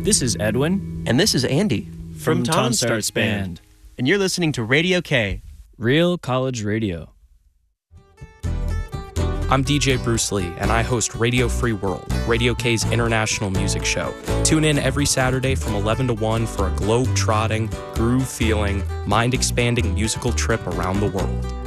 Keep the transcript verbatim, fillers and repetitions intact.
This is Edwin. And this is Andy. From, from Tom Starts Band. And you're listening to Radio K. Real college radio. I'm D J Bruce Lee, and I host Radio Free World, Radio K's international music show. Tune in every Saturday from eleven to one for a globe-trotting, groove-feeling, mind-expanding musical trip around the world.